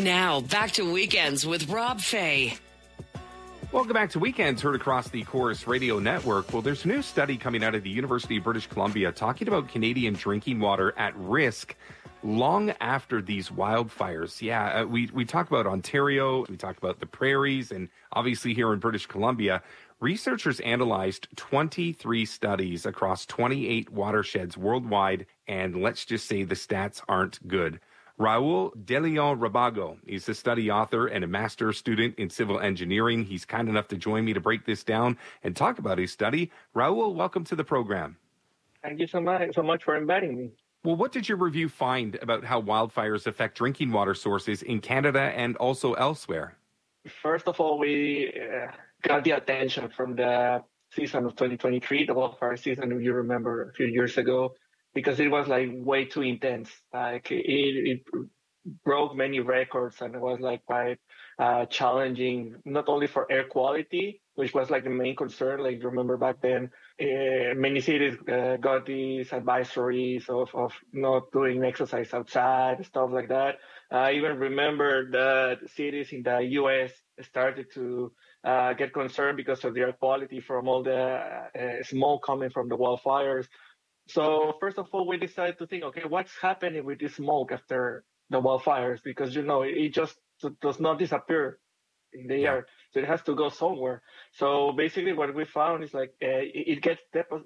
Now, back to Weekends with Rob Fay. Welcome back to Weekends, heard across the Chorus Radio Network. Well, there's a new study coming out of the University of British Columbia talking about Canadian drinking water at risk long after these wildfires. We talk about Ontario, we talk about the prairies, and obviously here in British Columbia, researchers analyzed 23 studies across 28 watersheds worldwide, and let's just say the stats aren't good. Raul de Leon Rabago, he's a study author and a master's student in civil engineering. He's kind enough to join me to break this down and talk about his study. Raul, welcome to the program. Thank you so much for inviting me. Well, what did your review find about how wildfires affect drinking water sources in Canada and also elsewhere? First of all, we got the attention from the season of 2023, the wildfire season, if you remember a few years ago, because it was like way too intense. Like it broke many records, and it was like quite challenging, not only for air quality, which was like the main concern. Like you remember back then, many cities got these advisories of not doing exercise outside, stuff like that. I even remember that cities in the U.S. started to get concerned because of the air quality from all the smoke coming from the wildfires. So first of all, we decided to think, okay, what's happening with this smoke after the wildfires? Because, it just does not disappear in the air. So it has to go somewhere. So basically what we found is like it gets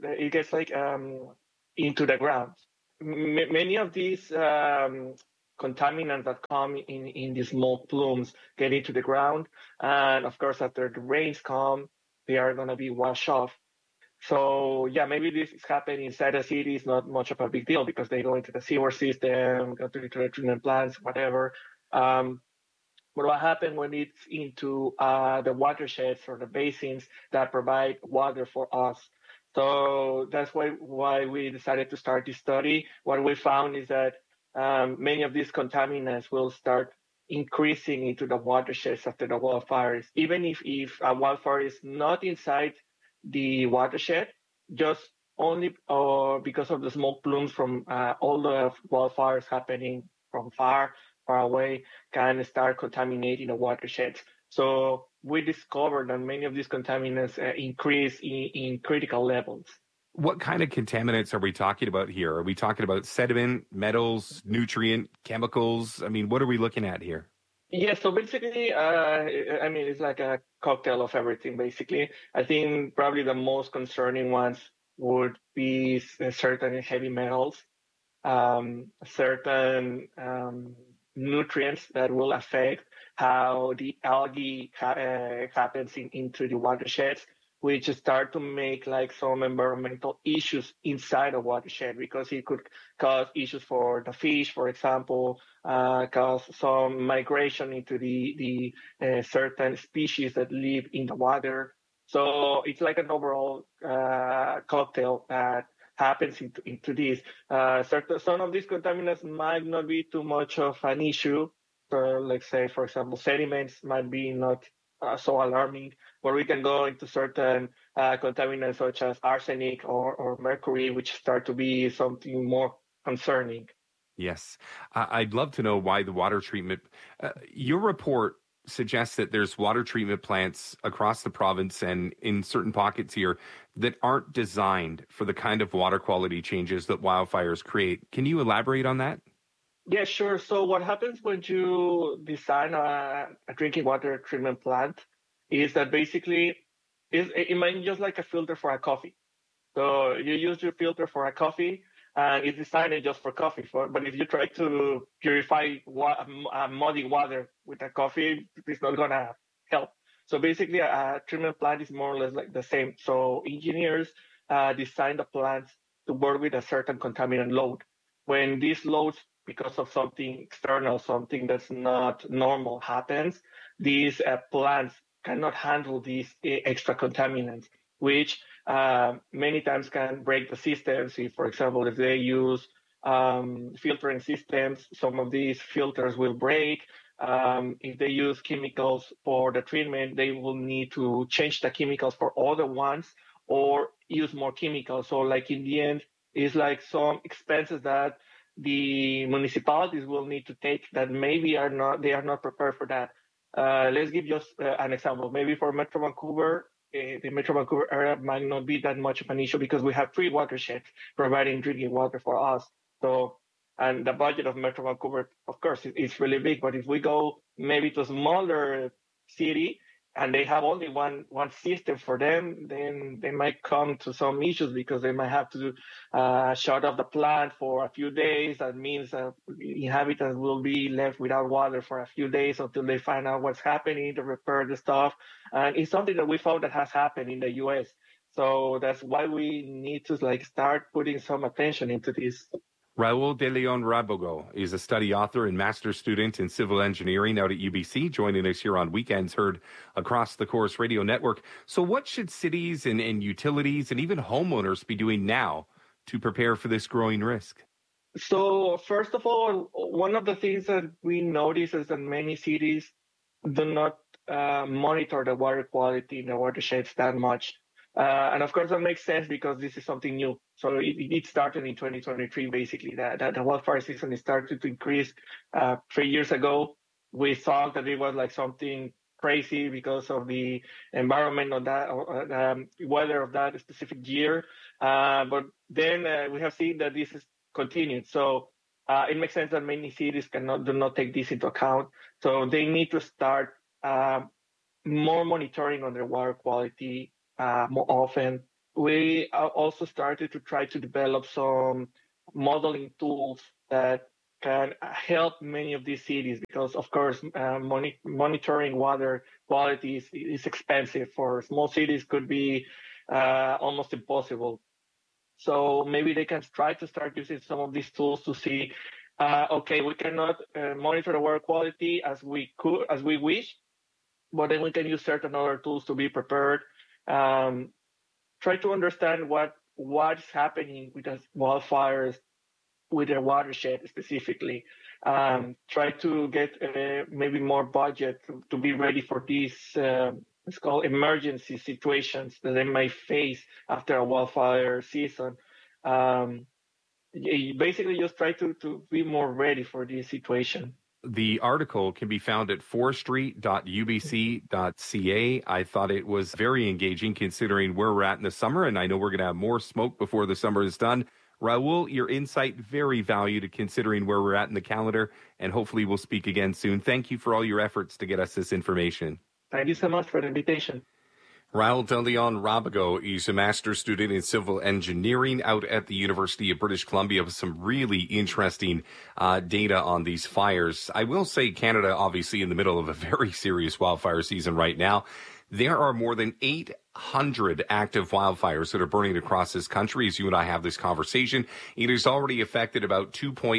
into the ground. Many of these contaminants that come in these smoke plumes get into the ground. And of course, after the rains come, they are going to be washed off. So, maybe this is happening inside a city. It's not much of a big deal because they go into the sewer system, go to the treatment plants, whatever. But what happens when it's into the watersheds or the basins that provide water for us? So that's why we decided to start this study. What we found is that many of these contaminants will start increasing into the watersheds after the wildfires. Even if a wildfire is not inside the watershed, just only because of the smoke plumes from all the wildfires happening from far away can start contaminating the watersheds. So we discovered that many of these contaminants increase in critical levels. What kind of contaminants are we talking about here? Are we talking about sediment, metals, nutrient, chemicals? I mean, what are we looking at here? Yeah, so basically, it's like a cocktail of everything, basically. I think probably the most concerning ones would be certain heavy metals, certain nutrients that will affect how the algae happens into the watersheds, which start to make like some environmental issues inside a watershed, because it could cause issues for the fish, for example, cause some migration into the certain species that live in the water. So it's like an overall cocktail that happens into this. Some of these contaminants might not be too much of an issue. So let's say, for example, sediments might be not so alarming, where we can go into certain contaminants such as arsenic or mercury, which start to be something more concerning. Yes. I'd love to know why the water treatment. Your report suggests that there's water treatment plants across the province and in certain pockets here that aren't designed for the kind of water quality changes that wildfires create. Can you elaborate on that? Yeah, sure. So what happens when you design a drinking water treatment plant is that basically it might be just like a filter for a coffee. So you use your filter for a coffee, and it's designed just for coffee. But if you try to purify muddy water with a coffee, it's not going to help. So basically, a treatment plant is more or less like the same. So engineers design the plants to work with a certain contaminant load. When these loads, because of something external, something that's not normal happens, these plants cannot handle these extra contaminants, which many times can break the systems. For example, if they use filtering systems, some of these filters will break. If they use chemicals for the treatment, they will need to change the chemicals for other ones or use more chemicals. So like in the end, it's like some expenses that the municipalities will need to take that maybe they are not prepared for that. Let's give just an example. Maybe for Metro Vancouver, the Metro Vancouver area might not be that much of an issue because we have 3 watersheds providing drinking water for us. So, and the budget of Metro Vancouver, of course, is really big. But if we go maybe to a smaller city and they have only one system for them, then they might come to some issues because they might have to shut off the plant for a few days. That means inhabitants will be left without water for a few days until they find out what's happening to repair the stuff. And it's something that we found that has happened in the U.S. So that's why we need to start putting some attention into this. Raul de Leon Rabogo is a study author and master's student in civil engineering out at UBC, joining us here on Weekends Heard across the Corus Radio Network. So what should cities and utilities and even homeowners be doing now to prepare for this growing risk? So first of all, one of the things that we notice is that many cities do not monitor the water quality in the watersheds that much. And of course, that makes sense because this is something new. So it started in 2023, basically, that the wildfire season started to increase 3 years ago. We thought that it was like something crazy because of the environment of that, weather of that specific year. But then we have seen that this is continued. So it makes sense that many cities do not take this into account. So they need to start more monitoring on their water quality more often. We also started to try to develop some modeling tools that can help many of these cities because, of course, monitoring water quality is expensive. For small cities, could be almost impossible. So maybe they can try to start using some of these tools to see, okay, we cannot monitor the water quality as we wish, but then we can use certain other tools to be prepared. Try to understand what's happening with the wildfires, with their watershed specifically. Try to get maybe more budget to be ready for these, it's called emergency situations that they may face after a wildfire season. Basically, just try to be more ready for this situation. The article can be found at forestry.ubc.ca. I thought it was very engaging considering where we're at in the summer, and I know we're going to have more smoke before the summer is done. Raul, your insight very valued considering where we're at in the calendar, and hopefully we'll speak again soon. Thank you for all your efforts to get us this information. Thank you so much for the invitation. Raul de Leon Rabogo is a master's student in civil engineering out at the University of British Columbia with some really interesting data on these fires. I will say Canada, obviously, in the middle of a very serious wildfire season right now. There are more than 800 active wildfires that are burning across this country as you and I have this conversation. It has already affected about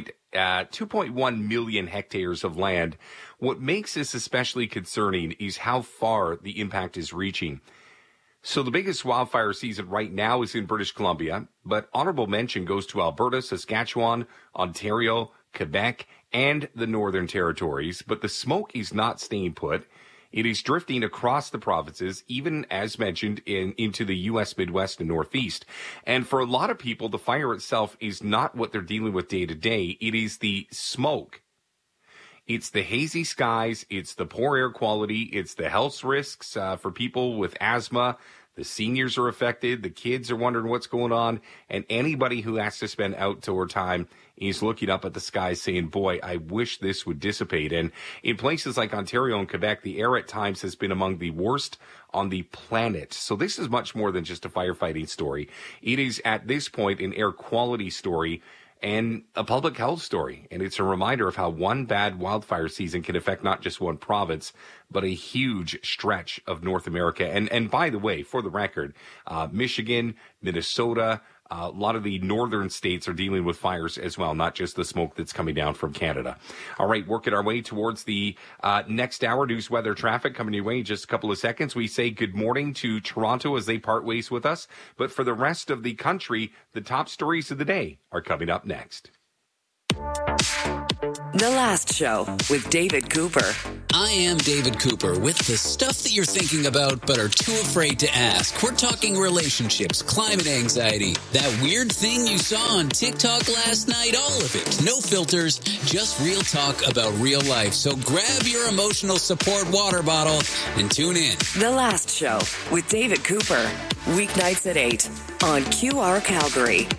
2.1 million hectares of land. What makes this especially concerning is how far the impact is reaching. So the biggest wildfire season right now is in British Columbia, but honorable mention goes to Alberta, Saskatchewan, Ontario, Quebec, and the Northern Territories. But the smoke is not staying put. It is drifting across the provinces, even as mentioned, into the U.S. Midwest and Northeast. And for a lot of people, the fire itself is not what they're dealing with day to day. It is the smoke. It's the hazy skies. It's the poor air quality. It's the health risks for people with asthma. The seniors are affected. The kids are wondering what's going on. And anybody who has to spend outdoor time is looking up at the sky saying, boy, I wish this would dissipate. And in places like Ontario and Quebec, the air at times has been among the worst on the planet. So this is much more than just a firefighting story. It is at this point an air quality story and a public health story. And it's a reminder of how one bad wildfire season can affect not just one province, but a huge stretch of North America. And by the way, for the record, Michigan, Minnesota, a lot of the northern states are dealing with fires as well, not just the smoke that's coming down from Canada. All right, working our way towards the next hour. News, weather, traffic coming your way in just a couple of seconds. We say good morning to Toronto as they part ways with us. But for the rest of the country, the top stories of the day are coming up next. The Last Show with David Cooper. I am David Cooper with the stuff that you're thinking about but are too afraid to ask. We're talking relationships, climate anxiety, that weird thing you saw on TikTok last night, all of it. No filters, just real talk about real life. So grab your emotional support water bottle and tune in. The Last Show with David Cooper. Weeknights at 8 on QR Calgary.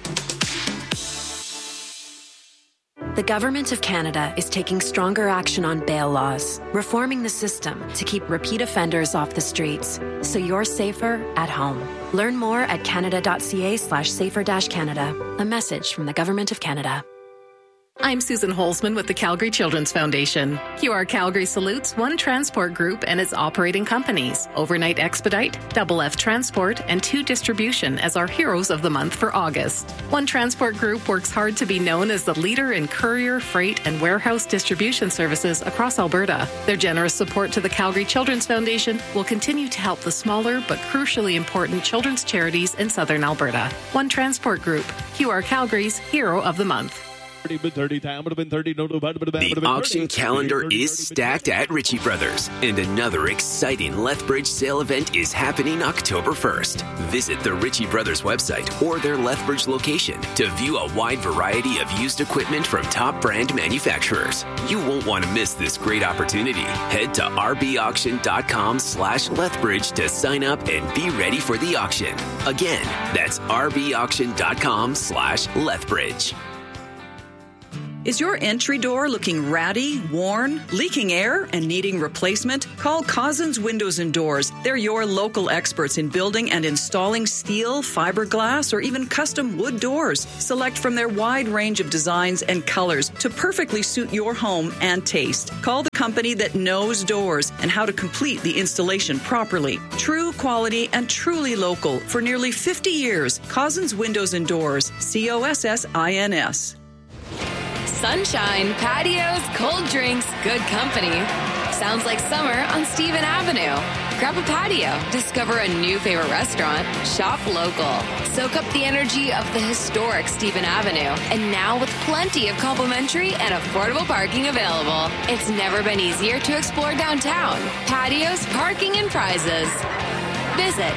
The Government of Canada is taking stronger action on bail laws, reforming the system to keep repeat offenders off the streets, so you're safer at home. Learn more at canada.ca/safer-canada. A message from the Government of Canada. I'm Susan Holzman with the Calgary Children's Foundation. QR Calgary salutes One Transport Group and its operating companies, Overnight Expedite, Double F Transport, and 2 Distribution as our heroes of the month for August. One Transport Group works hard to be known as the leader in courier, freight, and warehouse distribution services across Alberta. Their generous support to the Calgary Children's Foundation will continue to help the smaller but crucially important children's charities in southern Alberta. One Transport Group, QR Calgary's Hero of the Month. The auction calendar is stacked at Ritchie Brothers, and another exciting Lethbridge sale event is happening October 1st. Visit the Ritchie Brothers website or their Lethbridge location to view a wide variety of used equipment from top brand manufacturers. You won't want to miss this great opportunity. Head to rbauction.com/Lethbridge to sign up and be ready for the auction. Again, that's rbauction.com/Lethbridge. Is your entry door looking ratty, worn, leaking air, and needing replacement? Call Cousins Windows and Doors. They're your local experts in building and installing steel, fiberglass, or even custom wood doors. Select from their wide range of designs and colors to perfectly suit your home and taste. Call the company that knows doors and how to complete the installation properly. True quality and truly local for nearly 50 years. Cousins Windows and Doors. COSSINS. Sunshine, patios, cold drinks, good company. Sounds like summer on Stephen Avenue. Grab a patio, discover a new favorite restaurant, shop local. Soak up the energy of the historic Stephen Avenue. And now with plenty of complimentary and affordable parking available. It's never been easier to explore downtown. Patios, parking, and prizes. Visit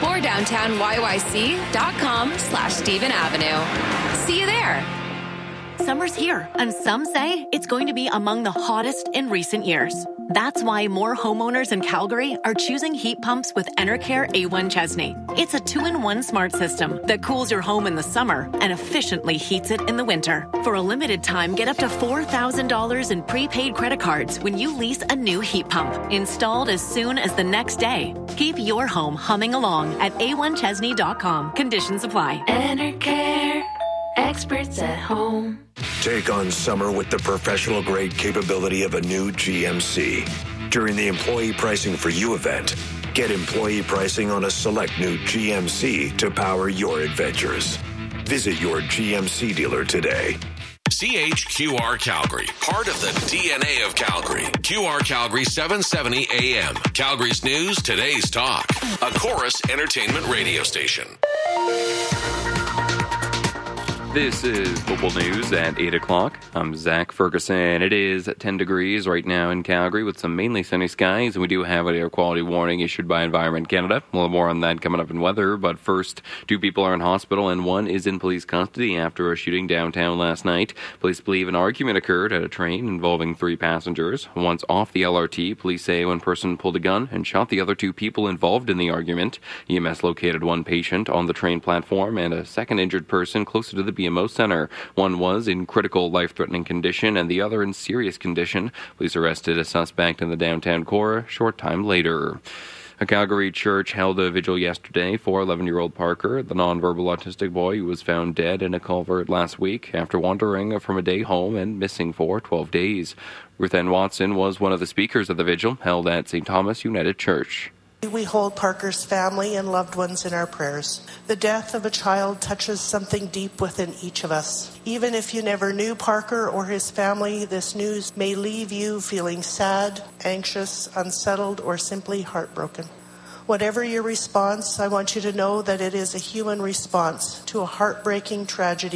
exploredowntownyyc.com/Stephen Avenue. See you there. Summer's here, and some say it's going to be among the hottest in recent years. That's why more homeowners in Calgary are choosing heat pumps with Enercare A1 Chesney. It's a 2-in-1 smart system that cools your home in the summer and efficiently heats it in the winter. For a limited time, get up to $4,000 in prepaid credit cards when you lease a new heat pump, installed as soon as the next day. Keep your home humming along at a1chesney.com. Conditions apply. Enercare. Experts at home. Take on summer with the professional-grade capability of a new GMC. During the Employee Pricing for You event, get employee pricing on a select new GMC to power your adventures. Visit your GMC dealer today. CHQR Calgary, part of the DNA of Calgary. QR Calgary 770 AM. Calgary's news, today's talk. A Chorus Entertainment radio station. This is Global News at 8 o'clock. I'm Zach Ferguson. It is 10 degrees right now in Calgary with some mainly sunny skies, and we do have an air quality warning issued by Environment Canada. We'll have more on that coming up in weather, but first, 2 people are in hospital and 1 is in police custody after a shooting downtown last night. Police believe an argument occurred at a train involving 3 passengers. Once off the LRT, police say one person pulled a gun and shot the other 2 people involved in the argument. EMS located 1 patient on the train platform and a second injured person closer to the BMO Center. One was in critical life-threatening condition and the other in serious condition. Police arrested a suspect in the downtown core a short time later. A Calgary church held a vigil yesterday for 11-year-old Parker, the nonverbal autistic boy who was found dead in a culvert last week after wandering from a day home and missing for 12 days. Ruth Ann Watson was one of the speakers of the vigil held at St. Thomas United Church. We hold Parker's family and loved ones in our prayers. The death of a child touches something deep within each of us. Even if you never knew Parker or his family, this news may leave you feeling sad, anxious, unsettled, or simply heartbroken. Whatever your response, I want you to know that it is a human response to a heartbreaking tragedy.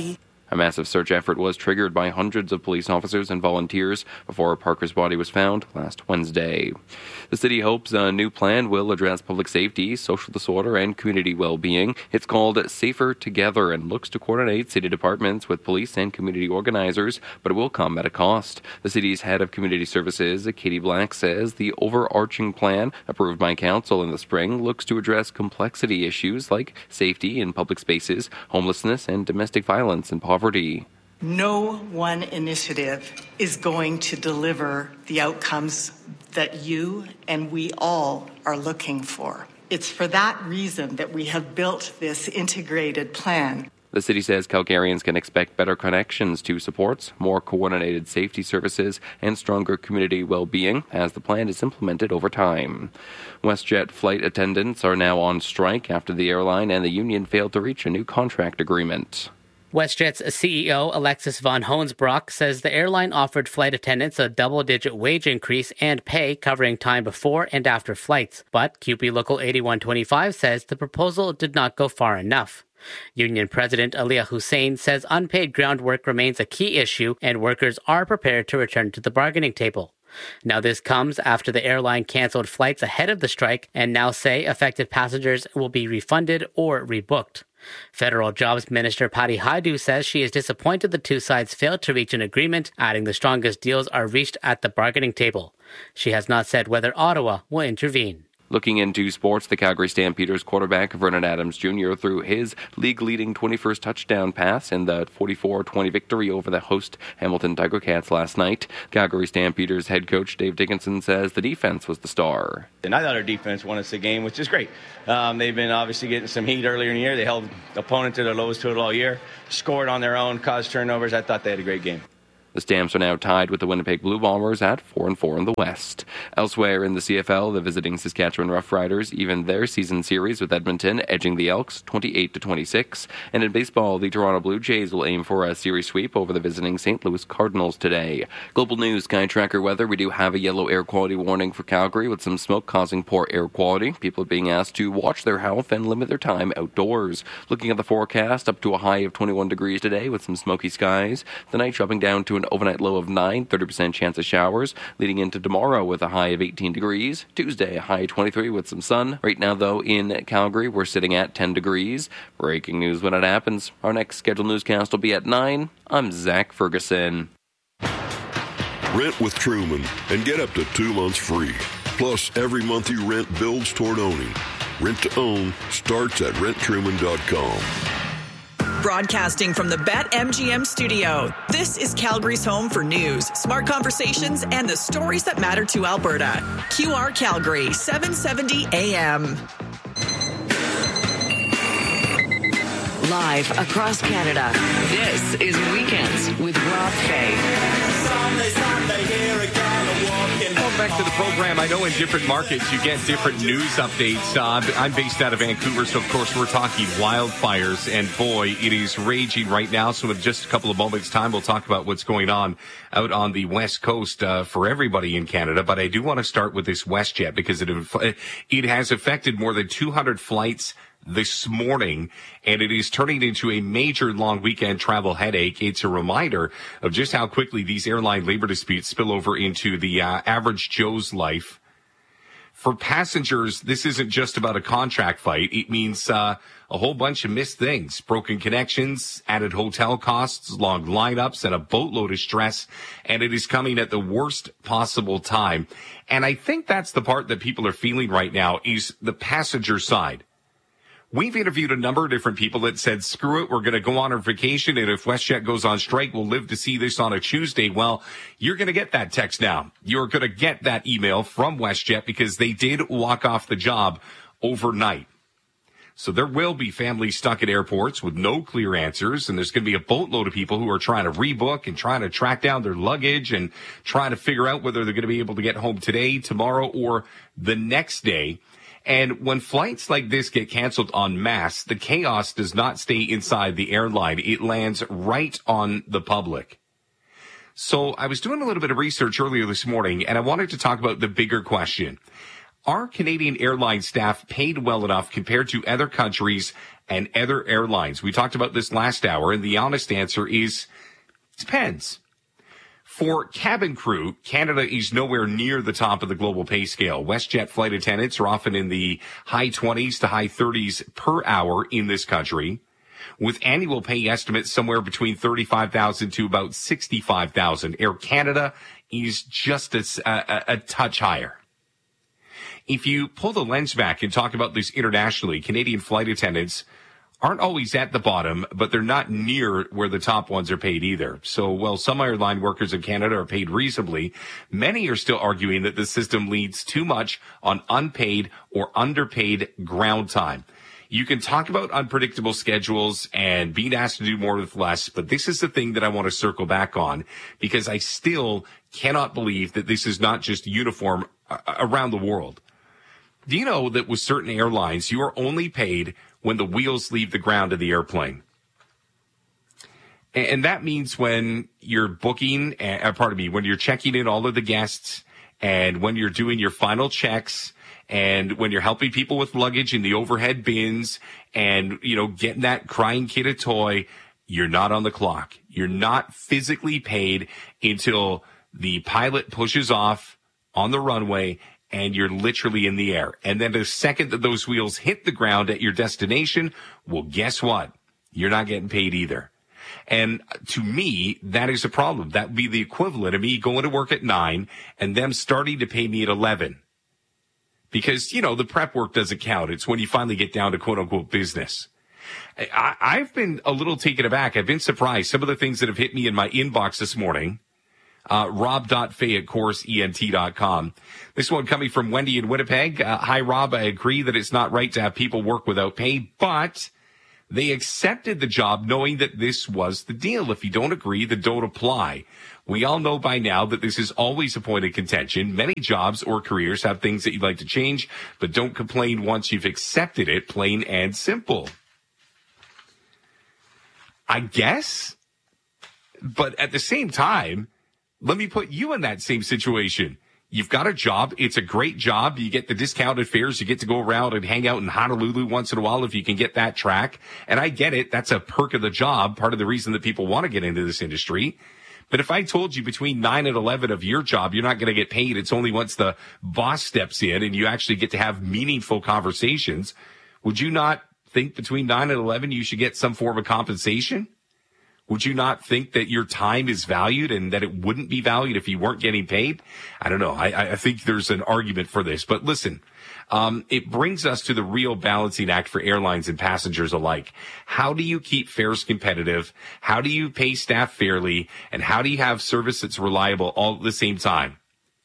A massive search effort was triggered by hundreds of police officers and volunteers before Parker's body was found last Wednesday. The city hopes a new plan will address public safety, social disorder, and community well-being. It's called Safer Together and looks to coordinate city departments with police and community organizers, but it will come at a cost. The city's head of community services, Katie Black, says the overarching plan, approved by council in the spring, looks to address complexity issues like safety in public spaces, homelessness, and domestic violence and poverty. No one initiative is going to deliver the outcomes that you and we all are looking for. It's for that reason that we have built this integrated plan. The city says Calgarians can expect better connections to supports, more coordinated safety services, and stronger community well-being as the plan is implemented over time. WestJet flight attendants are now on strike after the airline and the union failed to reach a new contract agreement. WestJet's CEO, Alexis von Hoensbroek, says the airline offered flight attendants a double-digit wage increase and pay covering time before and after flights. But QP Local 8125 says the proposal did not go far enough. Union President Aliyah Hussein says unpaid ground work remains a key issue and workers are prepared to return to the bargaining table. Now this comes after the airline canceled flights ahead of the strike and now say affected passengers will be refunded or rebooked. Federal Jobs Minister Patty Hajdu says she is disappointed the two sides failed to reach an agreement, adding the strongest deals are reached at the bargaining table. She has not said whether Ottawa will intervene. Looking into sports, the Calgary Stampeders quarterback Vernon Adams Jr. threw his league-leading 21st touchdown pass in the 44-20 victory over the host Hamilton Tiger Cats last night. Calgary Stampeders head coach Dave Dickinson says the defense was the star. And I thought our defense won us the game, which is great. They've been obviously getting some heat earlier in the year. They held the opponent to their lowest total all year, scored on their own, caused turnovers. I thought they had a great game. The Stamps are now tied with the Winnipeg Blue Bombers at 4-4 in the West. Elsewhere in the CFL, the visiting Saskatchewan Roughriders even their season series with Edmonton, edging the Elks 28-26. And in baseball, the Toronto Blue Jays will aim for a series sweep over the visiting St. Louis Cardinals today. Global News Sky Tracker weather. We do have a yellow air quality warning for Calgary with some smoke causing poor air quality. People are being asked to watch their health and limit their time outdoors. Looking at the forecast, up to a high of 21 degrees today with some smoky skies. The night dropping down to an overnight low of 9, 30% chance of showers, leading into tomorrow with a high of 18 degrees. Tuesday, a high of 23 with some sun. Right now, though, in Calgary, we're sitting at 10 degrees. Breaking news when it happens. Our next scheduled newscast will be at 9. I'm Zach Ferguson. Rent with Truman and get up to 2 months free. Plus, every month you rent builds toward owning. Rent to own starts at renttruman.com. Broadcasting from the BetMGM studio, this is Calgary's home for news, smart conversations, and the stories that matter to Alberta. QR Calgary, 770 AM. Live across Canada, this is Weekends with Rob Fay. Welcome back to the program. I know in different markets you get different news updates. I'm based out of Vancouver, so of course we're talking wildfires, and boy, it is raging right now. So in just a couple of moments' time, we'll talk about what's going on out on the West Coast for everybody in Canada. But I do want to start with this WestJet because it has affected more than 200 flights this morning, and it is turning into a major long weekend travel headache. It's a reminder of just how quickly these airline labor disputes spill over into the average Joe's life. For passengers, this isn't just about a contract fight. It means a whole bunch of missed things, broken connections, added hotel costs, long lineups, and a boatload of stress. And it is coming at the worst possible time. And I think that's the part that people are feeling right now is the passenger side. We've interviewed a number of different people that said, screw it, we're going to go on our vacation, and if WestJet goes on strike, we'll live to see this on a Tuesday. Well, you're going to get that text now. You're going to get that email from WestJet because they did walk off the job overnight. So there will be families stuck at airports with no clear answers, and there's going to be a boatload of people who are trying to rebook and trying to track down their luggage and trying to figure out whether they're going to be able to get home today, tomorrow, or the next day. And when flights like this get canceled en masse, the chaos does not stay inside the airline. It lands right on the public. So I was doing a little bit of research earlier this morning, and I wanted to talk about the bigger question. Are Canadian airline staff paid well enough compared to other countries and other airlines? We talked about this last hour, and the honest answer is it depends. For cabin crew, Canada is nowhere near the top of the global pay scale. WestJet flight attendants are often in the high 20s to high 30s per hour in this country, with annual pay estimates somewhere between $35,000 to about $65,000. Air Canada is just a touch higher. If you pull the lens back and talk about this internationally, Canadian flight attendants aren't always at the bottom, but they're not near where the top ones are paid either. So while some airline workers in Canada are paid reasonably, many are still arguing that the system leads too much on unpaid or underpaid ground time. You can talk about unpredictable schedules and being asked to do more with less, but this is the thing that I want to circle back on, because I still cannot believe that this is not just uniform around the world. Do you know that with certain airlines, you are only paid when the wheels leave the ground of the airplane? And that means when you're booking, when you're checking in all of the guests, and when you're doing your final checks, and when you're helping people with luggage in the overhead bins, and, getting that crying kid a toy, you're not on the clock. You're not physically paid until the pilot pushes off on the runway and you're literally in the air. And then the second that those wheels hit the ground at your destination, well, guess what? You're not getting paid either. And to me, that is a problem. That would be the equivalent of me going to work at 9 and them starting to pay me at 11. Because, the prep work doesn't count. It's when you finally get down to quote-unquote business. I've been a little taken aback. I've been surprised. Some of the things that have hit me in my inbox this morning. Rob.fay@CourseENT.com. This one coming from Wendy in Winnipeg. Hi, Rob. I agree that it's not right to have people work without pay, but they accepted the job knowing that this was the deal. If you don't agree, then don't apply. We all know by now that this is always a point of contention. Many jobs or careers have things that you'd like to change, but don't complain once you've accepted it, plain and simple. I guess. But at the same time, let me put you in that same situation. You've got a job. It's a great job. You get the discounted fares. You get to go around and hang out in Honolulu once in a while if you can get that track. And I get it. That's a perk of the job. Part of the reason that people want to get into this industry. But if I told you between 9 and 11 of your job, you're not going to get paid. It's only once the boss steps in and you actually get to have meaningful conversations. Would you not think between 9 and 11 you should get some form of compensation? Would you not think that your time is valued and that it wouldn't be valued if you weren't getting paid? I don't know. I think there's an argument for this. But listen, it brings us to the real balancing act for airlines and passengers alike. How do you keep fares competitive? How do you pay staff fairly? And how do you have service that's reliable all at the same time?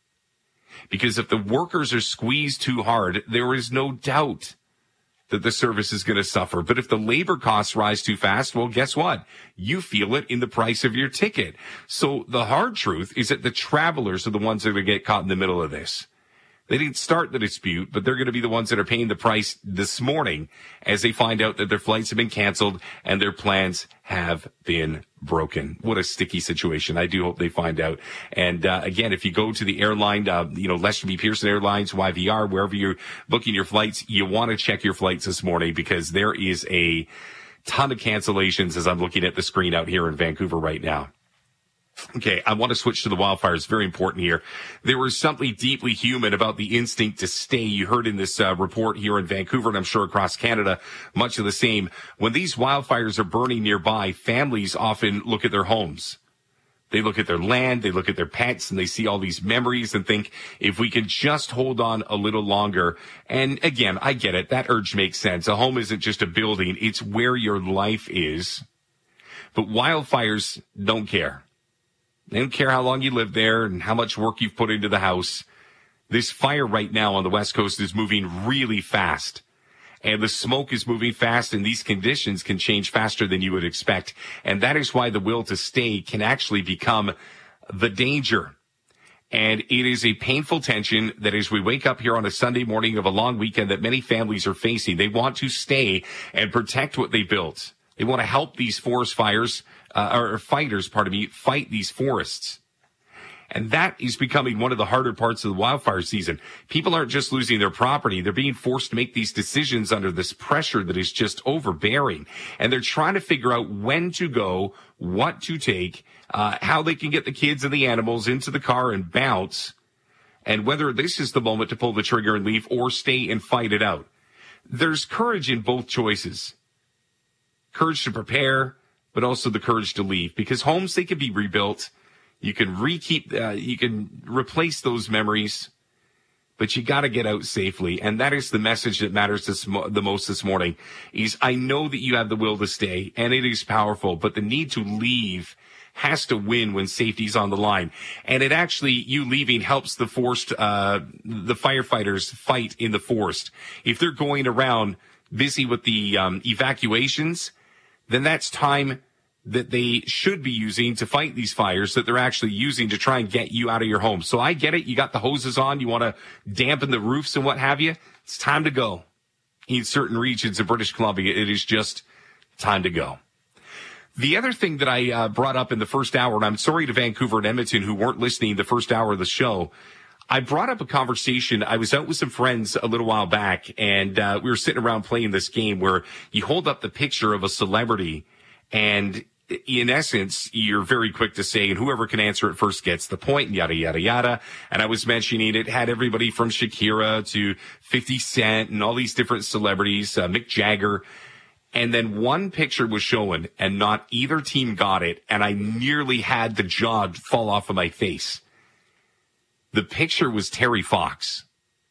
Because if the workers are squeezed too hard, there is no doubt that the service is going to suffer. But if the labor costs rise too fast, well, guess what? You feel it in the price of your ticket. So the hard truth is that the travelers are the ones that are going to get caught in the middle of this. They didn't start the dispute, but they're going to be the ones that are paying the price this morning as they find out that their flights have been canceled and their plans have been broken. What a sticky situation. I do hope they find out. And again, if you go to the airline, Lester B. Pearson Airlines, YVR, wherever you're booking your flights, you want to check your flights this morning because there is a ton of cancellations as I'm looking at the screen out here in Vancouver right now. Okay, I want to switch to the wildfires. Very important here. There was something deeply human about the instinct to stay. You heard in this report here in Vancouver, and I'm sure across Canada, much of the same. When these wildfires are burning nearby, families often look at their homes. They look at their land, they look at their pets, and they see all these memories and think, if we can just hold on a little longer. And again, I get it. That urge makes sense. A home isn't just a building. It's where your life is. But wildfires don't care. They don't care how long you live there and how much work you've put into the house. This fire right now on the West Coast is moving really fast. And the smoke is moving fast, and these conditions can change faster than you would expect. And that is why the will to stay can actually become the danger. And it is a painful tension that as we wake up here on a Sunday morning of a long weekend that many families are facing, they want to stay and protect what they built. They want to help these forest fires, fight these forests. And that is becoming one of the harder parts of the wildfire season. People aren't just losing their property. They're being forced to make these decisions under this pressure that is just overbearing. And they're trying to figure out when to go, what to take, how they can get the kids and the animals into the car and bounce, and whether this is the moment to pull the trigger and leave or stay and fight it out. There's courage in both choices. Courage to prepare, but also the courage to leave, because homes, they can be rebuilt. You can you can replace those memories, but you got to get out safely. And that is the message that matters the most this morning, is I know that you have the will to stay, and it is powerful, but the need to leave has to win when safety's on the line. And it actually, you leaving helps the firefighters fight in the forest. If they're going around busy with the evacuations, then that's time that they should be using to fight these fires that they're actually using to try and get you out of your home. So I get it. You got the hoses on. You want to dampen the roofs and what have you. It's time to go. In certain regions of British Columbia, it is just time to go. The other thing that I brought up in the first hour, and I'm sorry to Vancouver and Edmonton who weren't listening the first hour of the show, I brought up a conversation. I was out with some friends a little while back, and we were sitting around playing this game where you hold up the picture of a celebrity, and in essence, you're very quick to say, and whoever can answer it first gets the point, and yada, yada, yada. And I was mentioning it had everybody from Shakira to 50 Cent and all these different celebrities, Mick Jagger. And then one picture was shown, and not either team got it, and I nearly had the jaw fall off of my face. The picture was Terry Fox.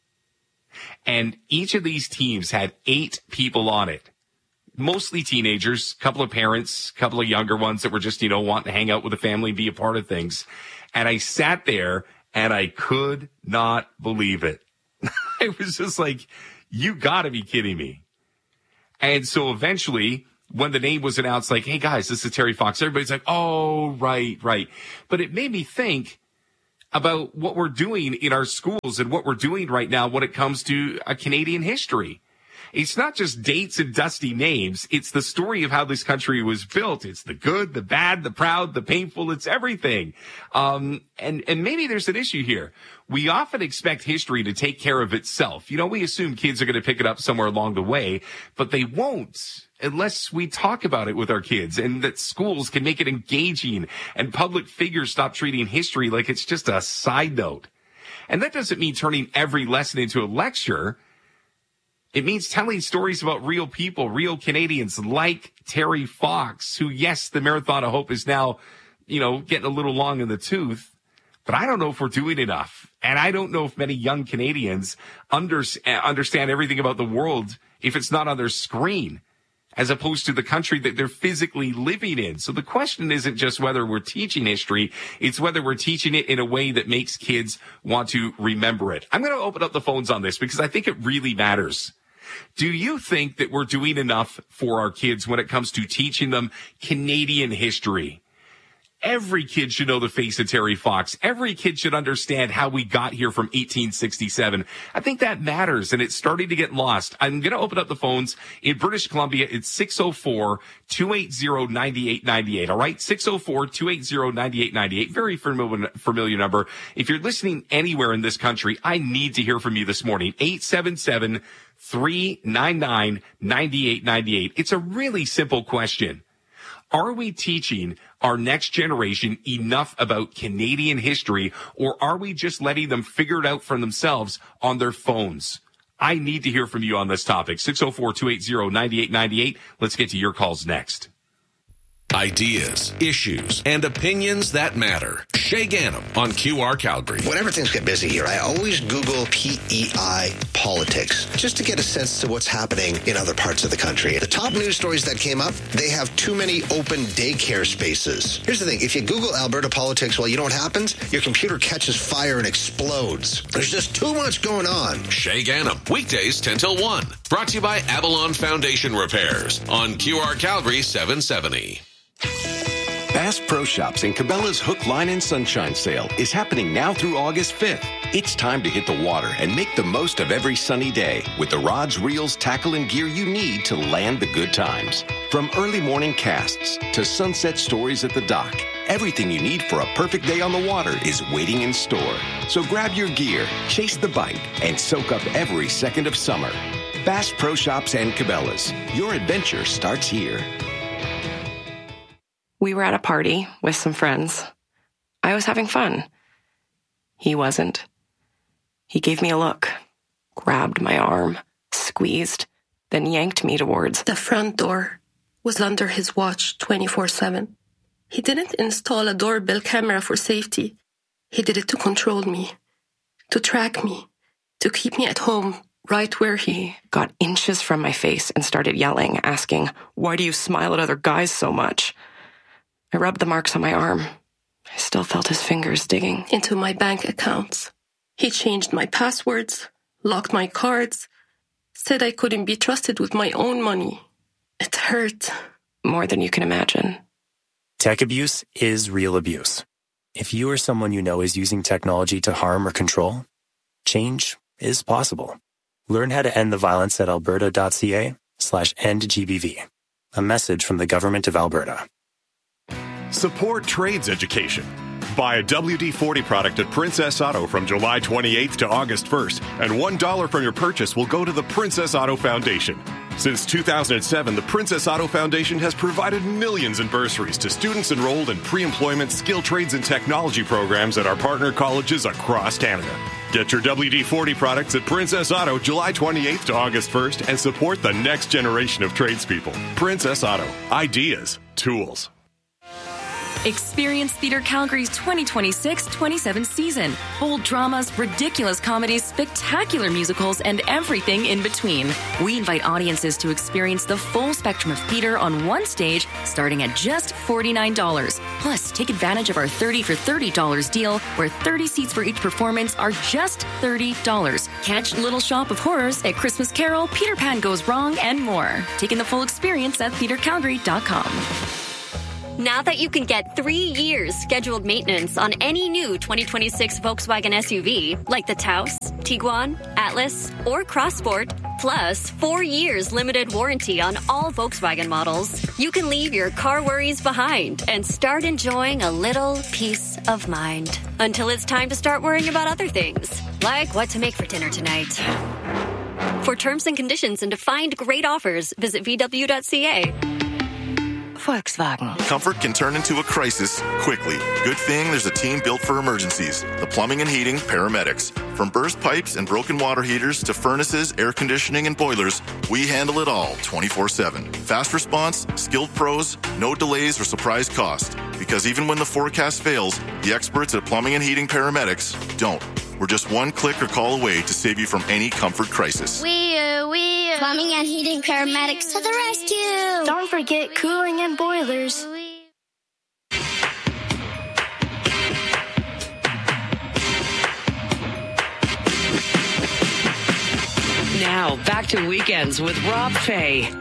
And each of these teams had 8 people on it. Mostly teenagers, couple of parents, couple of younger ones that were just, wanting to hang out with the family, be a part of things. And I sat there and I could not believe it. I was just like, you gotta be kidding me. And so eventually, when the name was announced, like, hey guys, this is Terry Fox, everybody's like, oh, right. But it made me think about what we're doing in our schools and what we're doing right now when it comes to a Canadian history. It's not just dates and dusty names. It's the story of how this country was built. It's the good, the bad, the proud, the painful. It's everything. And maybe there's an issue here. We often expect history to take care of itself. We assume kids are going to pick it up somewhere along the way, but they won't unless we talk about it with our kids, and that schools can make it engaging and public figures stop treating history like it's just a side note. And that doesn't mean turning every lesson into a lecture. It means telling stories about real people, real Canadians like Terry Fox, who, yes, the Marathon of Hope is now, getting a little long in the tooth, but I don't know if we're doing enough. And I don't know if many young Canadians understand everything about the world if it's not on their screen, as opposed to the country that they're physically living in. So the question isn't just whether we're teaching history, it's whether we're teaching it in a way that makes kids want to remember it. I'm going to open up the phones on this because I think it really matters. Do you think that we're doing enough for our kids when it comes to teaching them Canadian history? Every kid should know the face of Terry Fox. Every kid should understand how we got here from 1867. I think that matters, and it's starting to get lost. I'm going to open up the phones. In British Columbia, it's 604-280-9898. All right? 604-280-9898. Very familiar number. If you're listening anywhere in this country, I need to hear from you this morning. 877-399-9898. It's a really simple question. Are we teaching our next generation enough about Canadian history, or are we just letting them figure it out for themselves on their phones? I need to hear from you on this topic. 604-280-9898. Let's get to your calls next. Ideas, issues, and opinions that matter. Shay Ganem on QR Calgary. Whenever things get busy here, I always Google PEI politics just to get a sense to what's happening in other parts of the country. The top news stories that came up, they have too many open daycare spaces. Here's the thing. If you Google Alberta politics, well, you know what happens? Your computer catches fire and explodes. There's just too much going on. Shay Ganem, weekdays 10 till 1. Brought to you by Avalon Foundation Repairs on QR Calgary 770. Bass Pro Shops and Cabela's Hook, Line, and Sunshine sale is happening now through August 5th. It's time to hit the water and make the most of every sunny day with the rods, reels, tackle, and gear you need to land the good times. From early morning casts to sunset stories at the dock, everything you need for a perfect day on the water is waiting in store. So grab your gear, chase the bite, and soak up every second of summer. Bass Pro Shops and Cabela's. Your adventure starts here. We were at a party with some friends. I was having fun. He wasn't. He gave me a look, grabbed my arm, squeezed, then yanked me towards the front door. Was under his watch 24/7. He didn't install a doorbell camera for safety. He did it to control me, to track me, to keep me at home, right where he got inches from my face and started yelling, asking, "Why do you smile at other guys so much?" I rubbed the marks on my arm. I still felt his fingers digging into my bank accounts. He changed my passwords, locked my cards, said I couldn't be trusted with my own money. It hurt. More than you can imagine. Tech abuse is real abuse. If you or someone you know is using technology to harm or control, change is possible. Learn how to end the violence at alberta.ca/endgbv. A message from the Government of Alberta. Support trades education. Buy a WD-40 product at Princess Auto from July 28th to August 1st, and $1 from your purchase will go to the Princess Auto Foundation. Since 2007, the Princess Auto Foundation has provided millions in bursaries to students enrolled in pre-employment skill trades and technology programs at our partner colleges across Canada. Get your WD-40 products at Princess Auto July 28th to August 1st and support the next generation of tradespeople. Princess Auto. Ideas. Tools. Experience Theatre Calgary's 2026-27 season. Bold dramas, ridiculous comedies, spectacular musicals, and everything in between. We invite audiences to experience the full spectrum of theatre on one stage, starting at just $49. Plus, take advantage of our 30 for $30 deal, where 30 seats for each performance are just $30. Catch Little Shop of Horrors at Christmas Carol, Peter Pan Goes Wrong, and more. Take in the full experience at theatrecalgary.com. Now that you can get 3 years scheduled maintenance on any new 2026 Volkswagen SUV, like the Taos, Tiguan, Atlas, or Crossport, plus 4 years limited warranty on all Volkswagen models, you can leave your car worries behind and start enjoying a little peace of mind. Until it's time to start worrying about other things, like what to make for dinner tonight. For terms and conditions and to find great offers, visit VW.ca. Volkswagen. Comfort can turn into a crisis quickly. Good thing there's a team built for emergencies. The Plumbing and Heating Paramedics. From burst pipes and broken water heaters to furnaces, air conditioning, and boilers, we handle it all 24/7. Fast response, skilled pros, no delays or surprise cost. Because even when the forecast fails, the experts at Plumbing and Heating Paramedics don't. We're just one click or call away to save you from any comfort crisis. We Plumbing and Heating Paramedics to the rescue. Don't forget cooling and boilers. Now, back to Weekends with Rob Fay.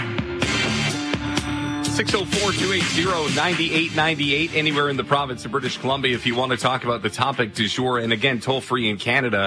604-280-9898, anywhere in the province of British Columbia if you want to talk about the topic du jour. And again, toll free in Canada,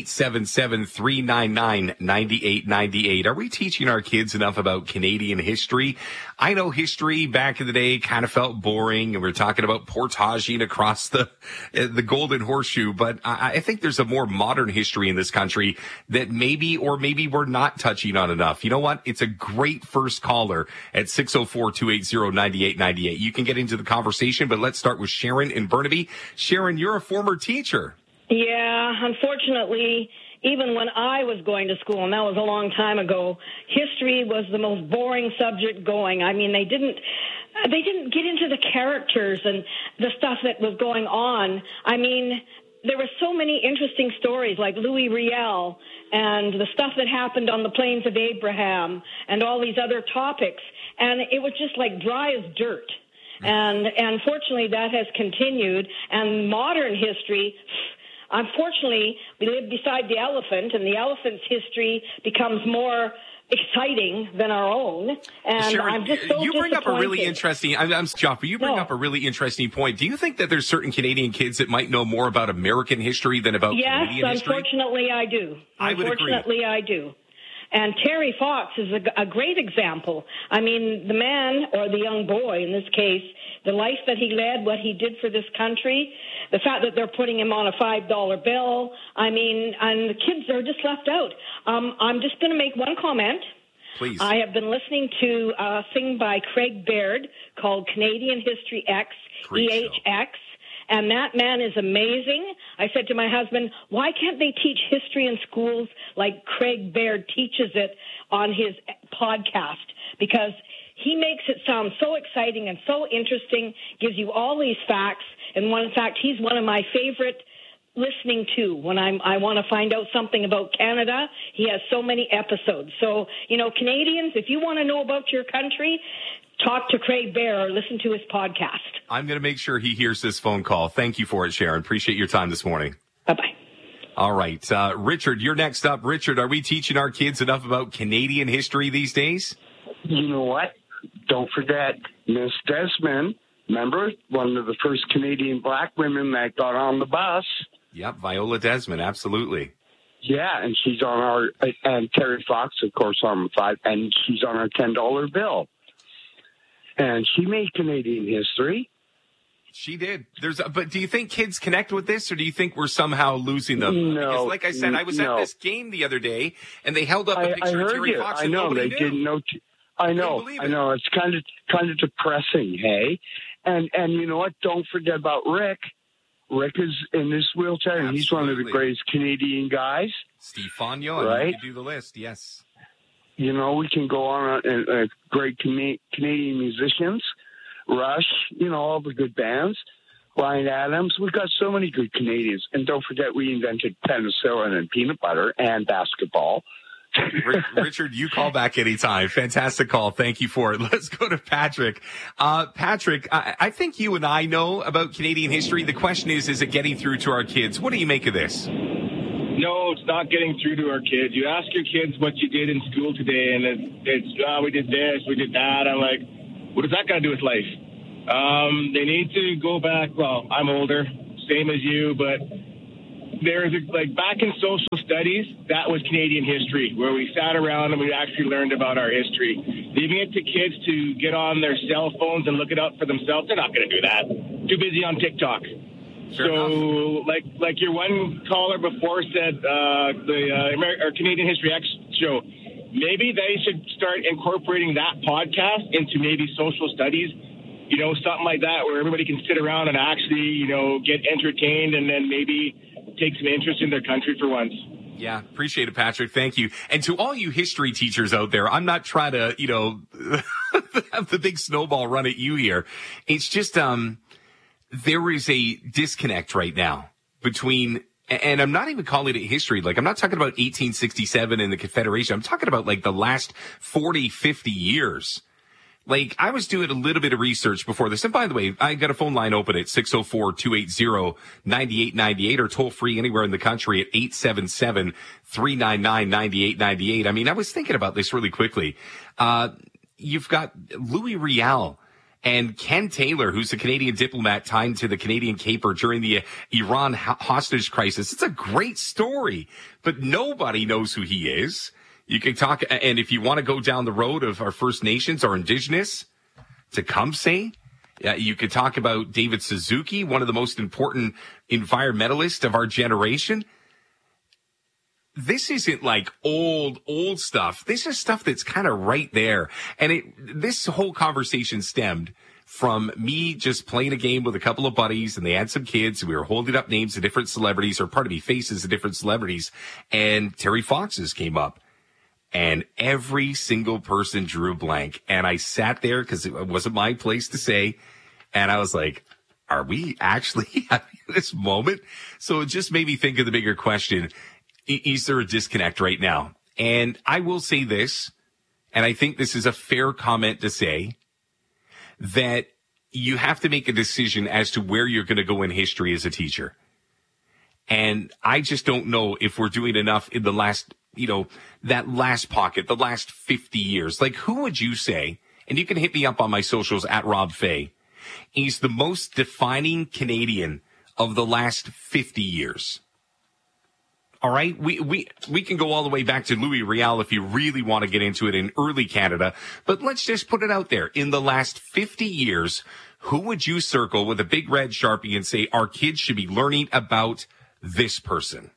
877-399-9898. Are we teaching our kids enough about Canadian history? I know history back in the day kind of felt boring, and we're talking about portaging across the Golden Horseshoe, but I think there's a more modern history in this country that maybe we're not touching on enough. You know what? It's a great first caller at 604-280-9898. You can get into the conversation, but let's start with Sharon in Burnaby. Sharon, you're a former teacher. Yeah, unfortunately, even when I was going to school, and that was a long time ago, history was the most boring subject going. I mean, they didn't get into the characters and the stuff that was going on. I mean, there were so many interesting stories like Louis Riel and the stuff that happened on the Plains of Abraham and all these other topics. And it was just like dry as dirt. And unfortunately, that has continued. And modern history, unfortunately, we live beside the elephant, and the elephant's history becomes more exciting than our own, and Sharon, I'm just so you bring up a really disappointed. interesting. I'm Joff, but you bring up a really interesting point. Do you think that there's certain Canadian kids that might know more about American history than about Yes, Canadian history? unfortunately, I do. I would agree. Unfortunately, I do. And Terry Fox is a great example. I mean, the man, or the young boy in this case, the life that he led, what he did for this country, the fact that they're putting him on a $5 bill, I mean, and the kids are just left out. I'm just going to make one comment. Please. I have been listening to a thing by Craig Baird called Canadian History X, EHX. And that man is amazing. I said to my husband, why can't they teach history in schools like Craig Baird teaches it on his podcast? Because he makes it sound so exciting and so interesting, gives you all these facts. And in fact, he's one of my favorite listening to when I want to find out something about Canada. He has so many episodes. So, Canadians, if you want to know about your country, talk to Craig Baird or listen to his podcast. I'm going to make sure he hears this phone call. Thank you for it, Sharon. Appreciate your time this morning. Bye-bye. All right. Richard, you're next up. Richard, are we teaching our kids enough about Canadian history these days? You know what? Don't forget Miss Desmond. Remember, one of the first Canadian black women that got on the bus. Yep, Viola Desmond, absolutely. Yeah, and she's on our, and Terry Fox, of course, on 5, and she's on our $10 bill. And she made Canadian history. She did. But do you think kids connect with this, or do you think we're somehow losing them? No. Because like I said, I was at this game the other day, and they held up a picture of Terry Fox, and nobody knew. Didn't know. I know. It's kind of depressing, hey? And you know what? Don't forget about Rick. Rick is in this wheelchair, and he's one of the greatest Canadian guys. Steve Fognon, right? You do the list, yes. We can go on great Canadian musicians, Rush, all the good bands, Bryan Adams. We've got so many good Canadians. And don't forget, we invented penicillin and peanut butter and basketball. Richard, you call back anytime. Fantastic call. Thank you for it. Let's go to Patrick. Patrick, I think you and I know about Canadian history. The question is it getting through to our kids? What do you make of this? No, it's not getting through to our kids. You ask your kids what you did in school today, and we did this, we did that. I'm like, what does that got to do with life? They need to go back. Well, I'm older, same as you, but there's back in social studies, that was Canadian history, where we sat around and we actually learned about our history. Leaving it to kids to get on their cell phones and look it up for themselves, they're not going to do that. Too busy on TikTok. So, like your one caller before said, our Canadian History X show, maybe they should start incorporating that podcast into maybe social studies, something like that, where everybody can sit around and actually, get entertained and then maybe take some interest in their country for once. Yeah, appreciate it, Patrick. Thank you. And to all you history teachers out there, I'm not trying to, have the big snowball run at you here. It's just, there is a disconnect right now between, and I'm not even calling it history. I'm not talking about 1867 and the Confederation. I'm talking about the last 40, 50 years. I was doing a little bit of research before this. And by the way, I got a phone line open at 604-280-9898 or toll free anywhere in the country at 877-399-9898. I mean, I was thinking about this really quickly. You've got Louis Riel and Ken Taylor, who's a Canadian diplomat tied to the Canadian caper during the Iran hostage crisis. It's a great story, but nobody knows who he is. You can talk, and if you want to go down the road of our First Nations or Indigenous, Tecumseh, you could talk about David Suzuki, one of the most important environmentalists of our generation. This isn't old stuff. This is stuff that's kind of right there. And this whole conversation stemmed from me just playing a game with a couple of buddies, and they had some kids, and we were holding up names of different celebrities, faces of different celebrities, and Terry Fox's came up. And every single person drew a blank. And I sat there because it wasn't my place to say. And I was like, are we actually having this moment? So it just made me think of the bigger question. Is there a disconnect right now? And I will say this, and I think this is a fair comment to say, that you have to make a decision as to where you're going to go in history as a teacher. And I just don't know if we're doing enough in the last that last pocket, the last 50 years. Like, who would you say, and you can hit me up on my socials at Rob Fay, he's the most defining Canadian of the last 50 years? All right, we can go all the way back to Louis Riel if you really want to get into it in early Canada, but let's just put it out there. In the last 50 years, who would you circle with a big red Sharpie and say, our kids should be learning about this person?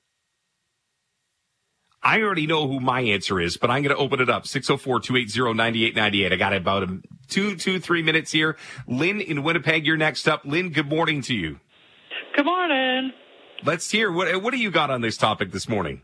I already know who my answer is, but I'm going to open it up. 604-280-9898. I got about 3 minutes here. Lynn in Winnipeg, you're next up. Lynn, good morning to you. Good morning. Let's hear. What do you got on this topic this morning?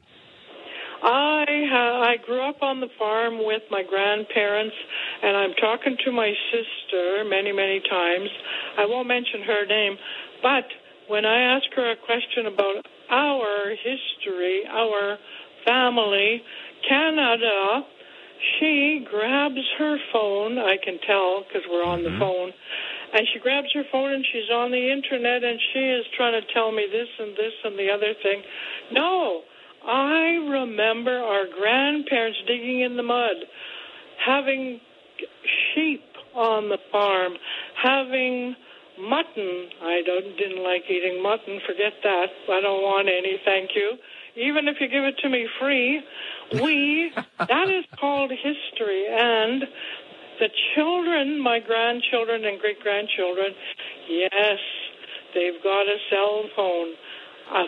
I grew up on the farm with my grandparents, and I'm talking to my sister many, many times. I won't mention her name, but when I ask her a question about our history, our family, Canada, she grabs her phone. I can tell because we're on the phone. And she grabs her phone and she's on the internet and she is trying to tell me this and the other thing. No, I remember our grandparents digging in the mud, having sheep on the farm, having mutton. I didn't like eating mutton. Forget that. I don't want any, thank you. Even if you give it to me free, that is called history. And the children, my grandchildren and great-grandchildren, yes, they've got a cell phone. A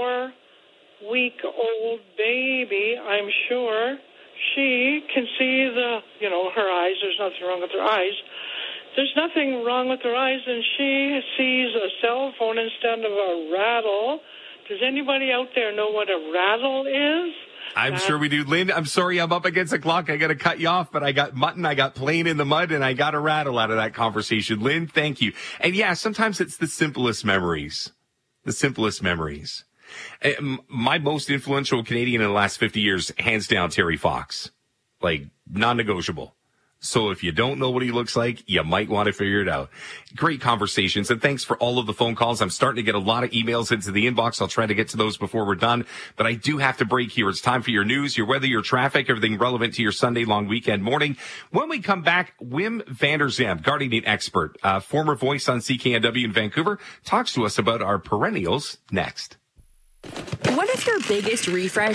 4-week-old baby, I'm sure, she can see her eyes. There's nothing wrong with her eyes. There's nothing wrong with her eyes, and she sees a cell phone instead of a rattle. Does anybody out there know what a rattle is? I'm sure we do. Lynn, I'm sorry I'm up against the clock. I got to cut you off, but I got mutton, I got playing in the mud, and I got a rattle out of that conversation. Lynn, thank you. And yeah, sometimes it's the simplest memories. The simplest memories. My most influential Canadian in the last 50 years, hands down, Terry Fox. Like, non-negotiable. So if you don't know what he looks like, you might want to figure it out. Great conversations, and thanks for all of the phone calls. I'm starting to get a lot of emails into the inbox. I'll try to get to those before we're done, but I do have to break here. It's time for your news, your weather, your traffic, everything relevant to your Sunday long weekend morning. When we come back, Wim van der Zam, gardening expert, former voice on CKNW in Vancouver, talks to us about our perennials next. What if your biggest refresh